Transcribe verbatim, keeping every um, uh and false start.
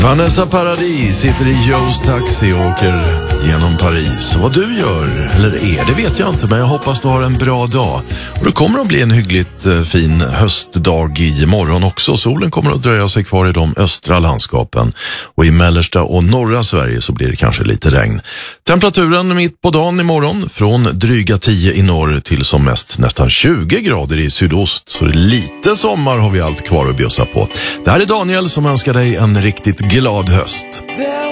Vanessa Paradis sitter i Joes taxi och åker genom Paris. Och vad du gör, eller är det vet jag inte, men jag hoppas du har en bra dag. Och det kommer att bli en hyggligt eh, fin höstdag i morgon också. Solen kommer att dröja sig kvar i de östra landskapen. Och i mellersta och norra Sverige så blir det kanske lite regn. Temperaturen mitt på dagen imorgon från dryga tio i norr till som mest nästan tjugo grader i sydost. Så lite sommar har vi allt kvar att bjussa på. Det här är Daniel som önskar dig en riktigt glad höst.